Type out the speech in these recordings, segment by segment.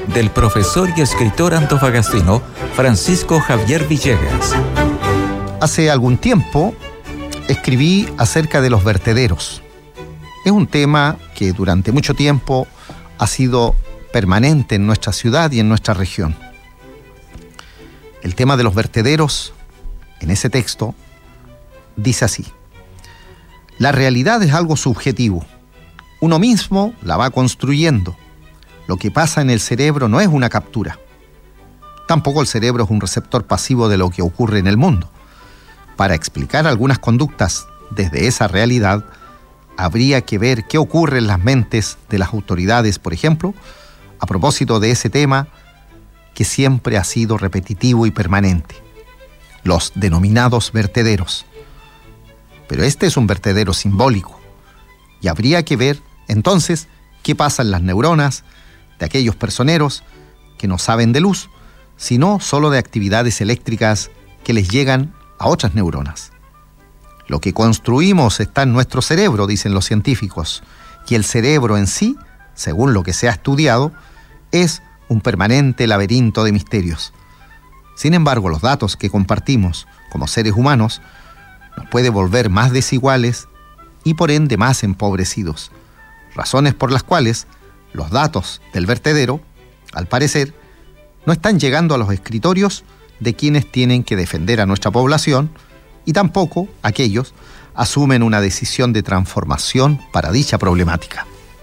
del profesor y escritor antofagastino Francisco Javier Villegas. Hace algún tiempo escribí acerca de los vertederos. Es un tema que durante mucho tiempo ha sido permanente en nuestra ciudad y en nuestra región. El tema de los vertederos, en ese texto, dice así: la realidad es algo subjetivo. Uno mismo la va construyendo. Lo que pasa en el cerebro no es una captura. Tampoco el cerebro es un receptor pasivo de lo que ocurre en el mundo. Para explicar algunas conductas desde esa realidad, habría que ver qué ocurre en las mentes de las autoridades, por ejemplo, a propósito de ese tema que siempre ha sido repetitivo y permanente: los denominados vertederos. Pero este es un vertedero simbólico, y habría que ver entonces qué pasa en las neuronas de aquellos personeros que no saben de luz, sino solo de actividades eléctricas que les llegan a otras neuronas. Lo que construimos está en nuestro cerebro, dicen los científicos, y el cerebro en sí, según lo que se ha estudiado, es un permanente laberinto de misterios. Sin embargo, los datos que compartimos como seres humanos nos puede volver más desiguales y por ende más empobrecidos, razones por las cuales los datos del vertedero, al parecer, no están llegando a los escritorios de quienes tienen que defender a nuestra población, y tampoco aquellos asumen una decisión de transformación para dicha problemática.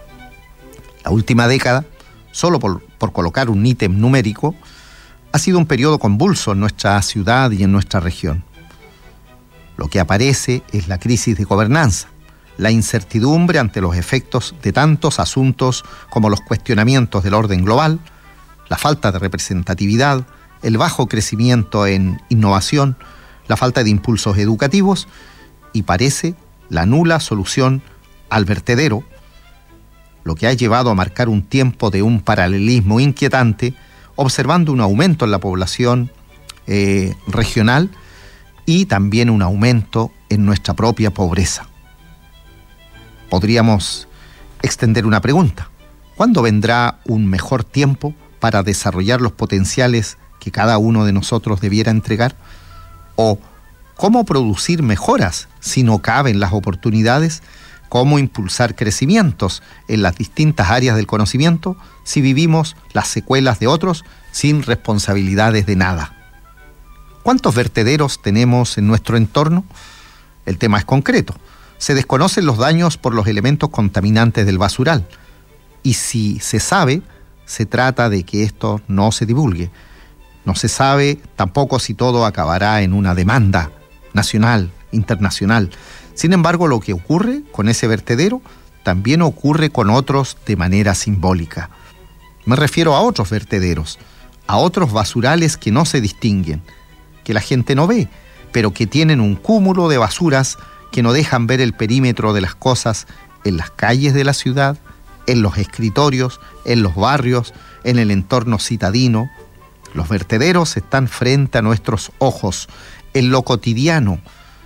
La última década, solo por colocar un ítem numérico, ha sido un periodo convulso en nuestra ciudad y en nuestra región. Lo que aparece es la crisis de gobernanza, la incertidumbre ante los efectos de tantos asuntos como los cuestionamientos del orden global, la falta de representatividad, el bajo crecimiento en innovación, la falta de impulsos educativos y parece la nula solución al vertedero, lo que ha llevado a marcar un tiempo de un paralelismo inquietante, observando un aumento en la población regional y también un aumento en nuestra propia pobreza. Podríamos extender una pregunta: ¿cuándo vendrá un mejor tiempo para desarrollar los potenciales que cada uno de nosotros debiera entregar? ¿O cómo producir mejoras si no caben las oportunidades? ¿Cómo impulsar crecimientos en las distintas áreas del conocimiento si vivimos las secuelas de otros sin responsabilidades de nada? ¿Cuántos vertederos tenemos en nuestro entorno? El tema es concreto. Se desconocen los daños por los elementos contaminantes del basural. Y si se sabe, se trata de que esto no se divulgue. No se sabe tampoco si todo acabará en una demanda nacional, internacional. Sin embargo, lo que ocurre con ese vertedero también ocurre con otros de manera simbólica. Me refiero a otros vertederos, a otros basurales que no se distinguen, que la gente no ve, pero que tienen un cúmulo de basuras que no dejan ver el perímetro de las cosas en las calles de la ciudad, en los escritorios, en los barrios, en el entorno citadino. Los vertederos están frente a nuestros ojos, en lo cotidiano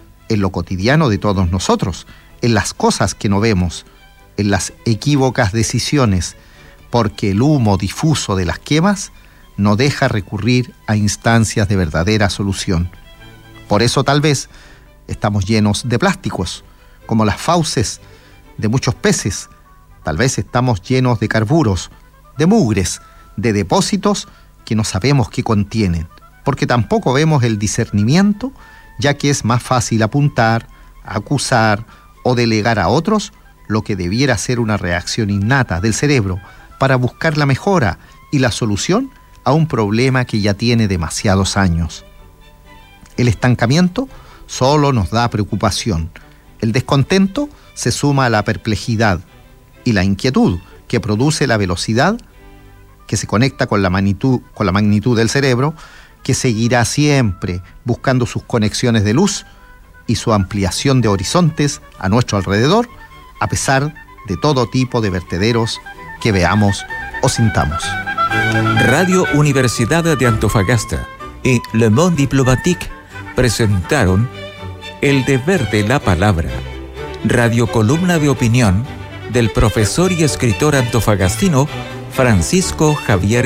de todos nosotros, en las cosas que no vemos, en las equívocas decisiones, porque el humo difuso de las quemas no deja recurrir a instancias de verdadera solución. Por eso tal vez estamos llenos de plásticos, como las fauces de muchos peces. Tal vez estamos llenos de carburos, de mugres, de depósitos que no sabemos qué contienen, porque tampoco vemos el discernimiento, ya que es más fácil apuntar, acusar o delegar a otros lo que debiera ser una reacción innata del cerebro para buscar la mejora y la solución a un problema que ya tiene demasiados años. El estancamiento solo nos da preocupación. El descontento se suma a la perplejidad y la inquietud que produce la velocidad que se conecta con la magnitud del cerebro, que seguirá siempre buscando sus conexiones de luz y su ampliación de horizontes a nuestro alrededor, a pesar de todo tipo de vertederos que veamos o sintamos. Radio Universidad de Antofagasta y Le Monde Diplomatique presentaron El Deber de la Palabra, radiocolumna de opinión del profesor y escritor antofagastino Francisco Javier